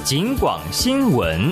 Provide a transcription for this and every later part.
警广新闻。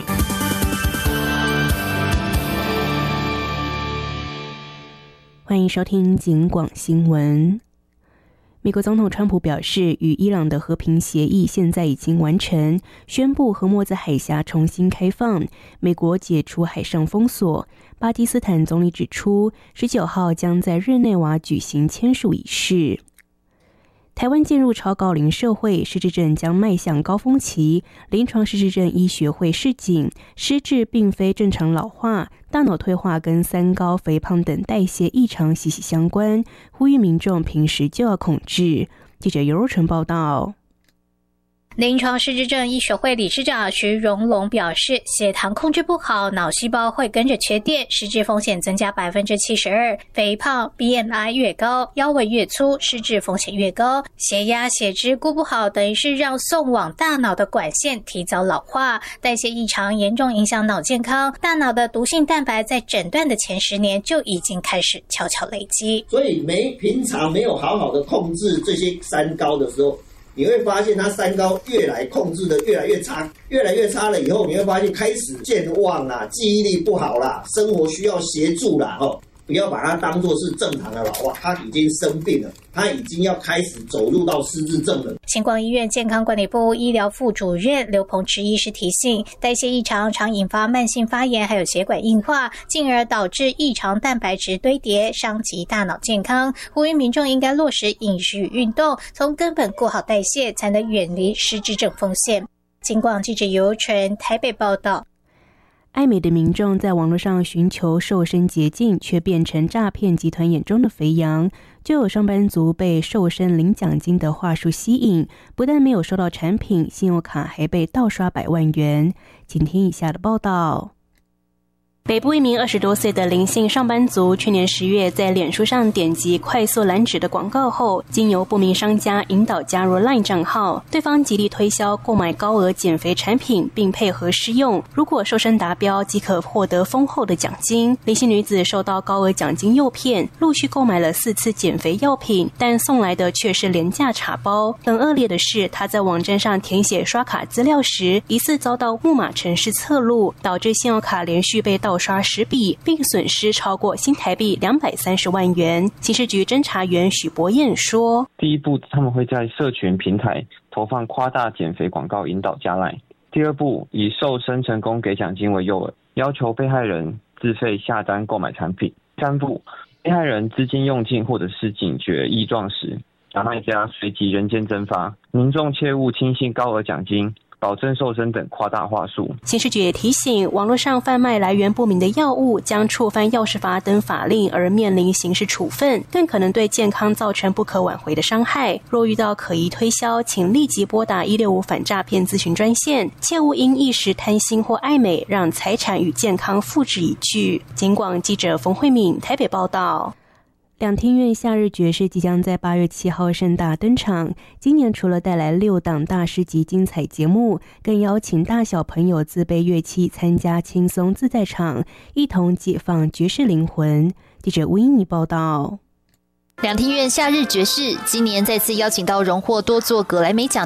欢迎收听警广新闻。美国总统川普表示，与伊朗的和平协议现在已经完成，宣布荷默兹海峡重新开放，美国解除海上封锁。巴基斯坦总理指出，19号将在日内瓦举行签署仪式。台湾进入超高龄社会，失智症将迈向高峰期。临床失智症医学会示警，失智并非正常老化，大脑退化跟三高、肥胖等代谢异常息息相关，呼吁民众平时就要控制。记者尤若纯报道。 临床失智症医学会理事长徐荣龙表示，血糖控制不好，脑细胞会跟着缺电，失智风险增加 72%， 肥胖 BMI 越高，腰围越粗，失智风险越高，血压血脂顾不好，等于是让送往大脑的管线提早老化，代谢异常严重影响脑健康，大脑的毒性蛋白在诊断的前10年就已经开始悄悄累积。 所以平常没有好好的控制这些三高的时候，你会发现它三高控制的越来越差，越来越差了以后，你会发现开始健忘啦，记忆力不好啦，生活需要协助啦，不要把它当作是正常的老化，他已经生病了，他已经要开始走入到失智症了。 星光医院健康管理部医疗副主任刘鹏池医师提醒，代谢异常常引发慢性发炎，还有血管硬化，进而导致异常蛋白质堆叠，伤及大脑健康。呼吁民众应该落实饮食与运动，从根本顾好代谢，才能远离失智症风险。警广记者尤纯台北报道。 爱美的民众在网络上寻求瘦身捷径，却变成诈骗集团眼中的肥羊。就有上班族被瘦身领奖金的话术吸引，不但没有收到产品，信用卡还被盗刷100万元。请听以下的报道。北部一名20多岁的林姓上班族，去年10月在脸书上点击快速燃脂的广告后，经由不明商家引导加入 LINE 账号，对方极力推销购买高额减肥产品，并配合试用，如果瘦身达标即可获得丰厚的奖金。林姓女子受到高额奖金诱骗，陆续购买了4次减肥药品，但送来的却是廉价茶包。更恶劣的是，她在网站上填写刷卡资料时，疑似遭到木马程式侧录，导致信用卡连续被盗刷10笔，并损失超过新台币230万元。刑事局侦查员许博彦说， 第一步他们会在社群平台投放夸大减肥广告引导加赖。第二步以瘦身成功给奖金为诱饵，要求被害人自费下单购买产品。三步，被害人资金用尽或者是警觉异状时，假卖家随即人间蒸发，民众切勿轻信高额奖金、保证瘦身等夸大话术。 刑事局也提醒，网络上贩卖来源不明的药物将触犯药事法等法令而面临刑事处分，更可能对健康造成不可挽回的伤害。若遇到可疑推销，请立即拨打165反诈骗咨询专线，切勿因一时贪心或爱美，让财产与健康付之一炬。警广记者冯慧敏台北报道。两厅院夏日爵士即将在8月7号盛大登场。今年除了带来6档大师级精彩节目，更邀请大小朋友自备乐器参加轻松自在场，一同解放爵士灵魂。记者吴英妮报道。 两厅院夏日爵士今年再次邀请到荣获多座格莱美奖